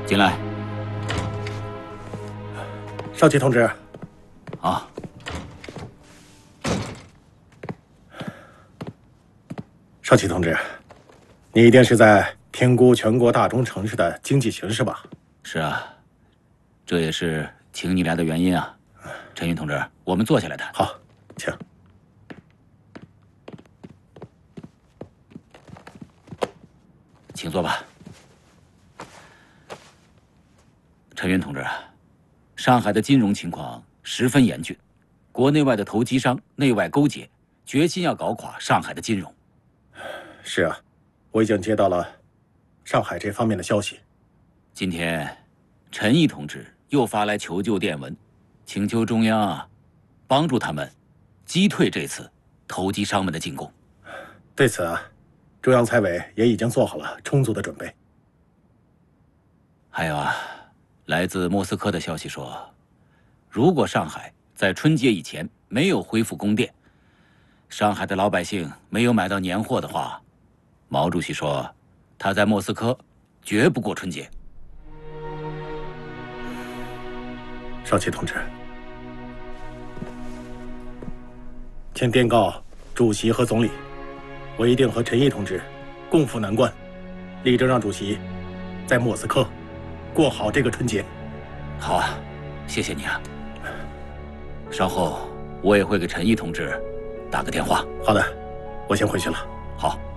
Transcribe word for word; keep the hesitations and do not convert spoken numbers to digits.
进来。 少奇同志。 啊。 少奇同志，你一定是在评估全国大中城市的经济形势吧？ 是啊，这也是请你来的原因啊。陈云同志，我们坐下来谈。 好，请。 请坐吧。陈云同志，上海的金融情况十分严峻，国内外的投机商内外勾结，决心要搞垮上海的金融。 是啊，我已经接到了上海这方面的消息。 今天，陈毅同志又发来求救电文，请求中央啊，帮助他们击退这次投机商们的进攻。 对此啊，中央财委也已经做好了充足的准备。 还有啊，来自莫斯科的消息说，如果上海在春节以前没有恢复供电，上海的老百姓没有买到年货的话，毛主席说，他在莫斯科绝不过春节。 少奇同志，请电告主席和总理，我一定和陈毅同志共赴难关，力争让主席在莫斯科过好这个春节。 好啊，谢谢你啊。稍后我也会给陈毅同志打个电话。 好的，我先回去了。 好。